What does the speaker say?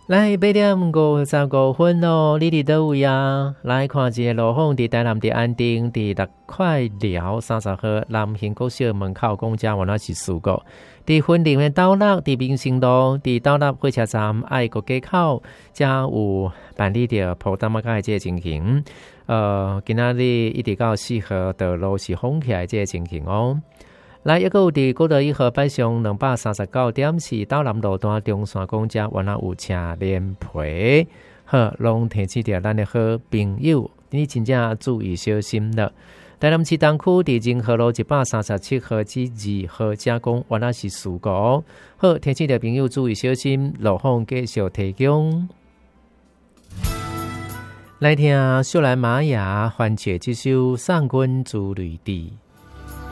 来8:55咯，你伫倒位啊？来看一个路况，伫台南伫安定，伫6块寮30号南兴国小门口公车原来是事故。伫云林的斗六，伫民生路，伫斗六火车站爱国街口，才有办理着破单马甲这个情形。今仔日一直到4号道路是封起来这个情形哦。来，一个有伫国道1号北上239点4斗南路段中线公车原来有车连皮，好，拢提醒着咱的好朋友，你真正注意小心了。台南市东区伫仁和路137号至2号加工原来是事故，好，提醒着朋友注意小心，路况继续提供。来听秀兰玛雅翻写这首《上官竹履地》。